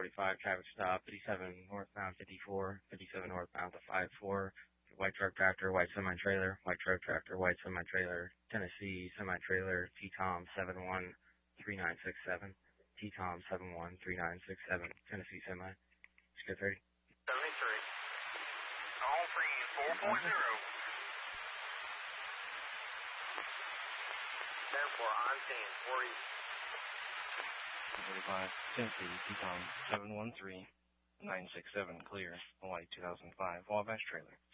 45, traffic stop, 57 northbound, 54, 57 northbound to 54. White truck tractor, white semi-trailer, white truck tractor, white semi-trailer, Tennessee semi-trailer, T-Tom 713967, T-Tom 713967, Tennessee semi. Skip 30. 73. All free 440. Therefore, on scene, 45, Tennessee, T-Tom 713967, clear, Hawaii 2005, Wabash trailer.